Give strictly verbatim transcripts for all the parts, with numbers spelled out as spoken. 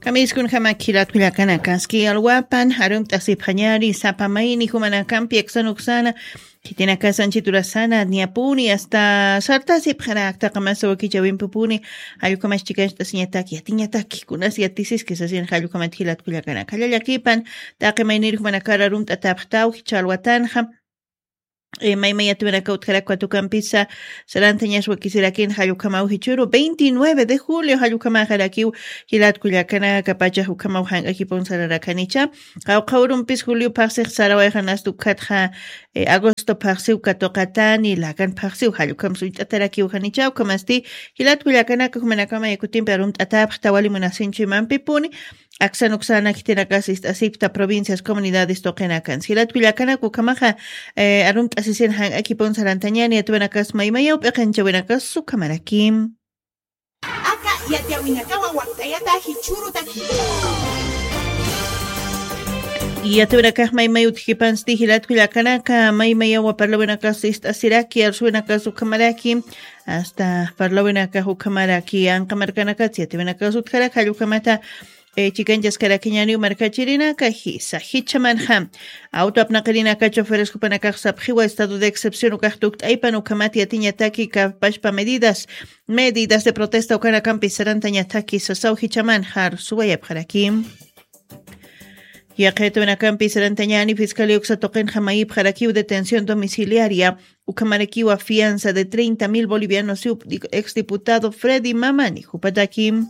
Kamiskun hamakilat kulakana kanski alwapan harum tasip hanyari sapamaini humana kampi eksanuksana kitina kasan chiturasana niapuni hasta sartasip harakta kamaso kichawin pupuni ayukamas chikash tasinyataki atinyataki kunas yatisis que sasin hayukamat kilat kulakana kalalakipan taqemainir humana kararum tataptau hichalwatanja Eh, Maymaya tuvenaka utkarakwa tukampisa sarantañas wakisirakin hayukamau hichuru veintinueve de julio hayukama harakiu hilat kuyakana kapacha hukamau hankakipon sararakanicha qawqawrumpis julio parsej sarawayhanas tukatja eh, agosto parsiu katokatani lakan parsiu hayukam suitatarakiu hanichau kamasti hilat kuyakana kumanakama yakutimpe arum tatap tawali munasinchi mampipuni Aksan uksana kitinakas asipta provincias comunidades tokenakan. Silat Culiacana kukamaja eh, arumt asisen han akipon sarantañani atuenakas maymaya upekan chawenakas su kamarakim. Aka yatiawinakawa waktayata hichuru taki. Yatuenakas maymaya utjipans tihilat Culiacana ka maymaya waparlawenakas asiraki arsuenakas su kamarakim. Hasta parlawenakas u kamaraki an kamarkanakas yatuenakas utkarak hayukamata Eh, chikanjas karakiñani markachirina kahisa hichamanham auto apnaqirina ka choferes kupanakaq sapjiwa estado de excepción ukaqtukt aypan ukamati atiñataki kapashpa medidas medidas de protesta ukana kampi sarantañataki sasaw hichaman har suwayap harakim Yaqeto en akampi sarantañani fiscalía uxatoquen jamayip harakiu detención domiciliaria ukamarakiwa fianza de treinta mil bolivianos exdiputado Freddy Mamani Jupatakim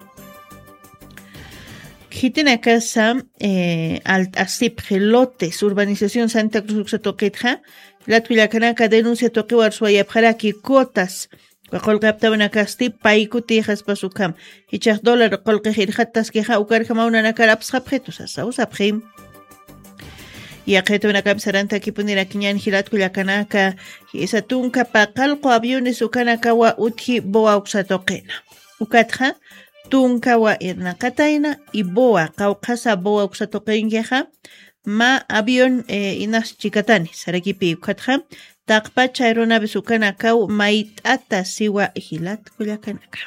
Hitina casa eh, al asip gelotes urbanización Santa Cruz Toquetja la Tuilacanaca denuncia toquewar suaya paraki cotas colgaptabana casti paikuti haspasukam hichas dólar colquejir hatas que jaukar jamauna nakarap sapjetos asaus aprim y aqueto una capsaranta que punira quiñan hilat Tuilacanaca esa tunca paqalqo aviones ukanakawa utji boa uxatoqena ukatja Tunkawa irnaqatayna y boa qawqasa boa uqsatoqinkiqa ma avión eh, inas chikatani sarakipi ukhatqa taqpa chayrunapi sukana kaw mayt'ata siwa hilat kullakanaka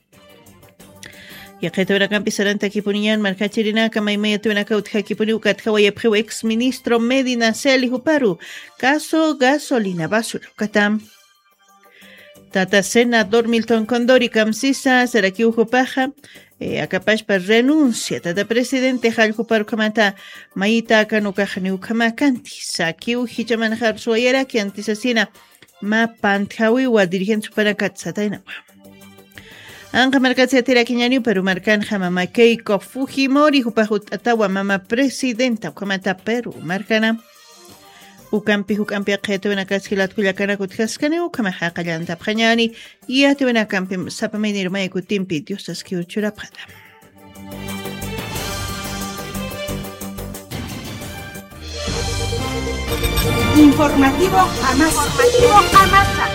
Yaqetora kampi saranta kipuniyan markachirinaka maymaya tuwanaka utja kipuni ukatqa wayapqiwa ex ministro Medina Celi huparu caso gasolina basura ukatam Tata senador Milton Condori Kamsisa Sarakiu Jupaja eh, Acapashpa renuncia Tata presidente Jaljuparu Kamata Maita Kanukajani Ukamakanti Sakiu Hichamanjar Suayera que antisasina Ma Pantjawiwa dirigente Supanakat Sataina Anga Markatsia Tira Kiñani Peru Markan Hamama Keiko Fujimori Jupajut Atawa Mama Presidenta Kamata Peru Markana Ukampi ukampi aqeto na kaskilat Culiacana kutkaskani ukama haqallan tapqañani yatu na kampi sapamenir may kutimpi diosas ki uchurapata Informativo jamás. Informativo jamás.